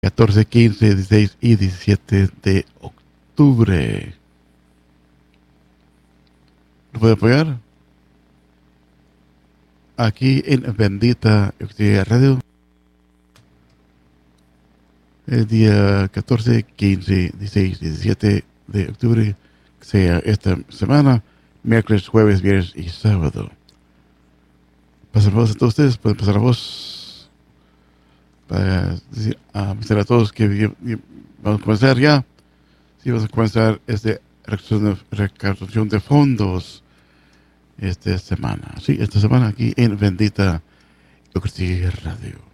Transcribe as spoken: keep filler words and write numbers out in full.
catorce, quince, dieciséis y diecisiete de octubre. ¿Lo puede apoyar? Aquí en Bendita Radio. El día catorce, quince, dieciséis, diecisiete de octubre, sea esta semana, miércoles, jueves, viernes y sábado. Pasen la voz a todos ustedes, pueden pasar la voz para decir, a avisar a todos que vamos a comenzar ya. Sí, vamos a comenzar esta recaudación de fondos esta semana. Sí, esta semana aquí en Bendita Radio.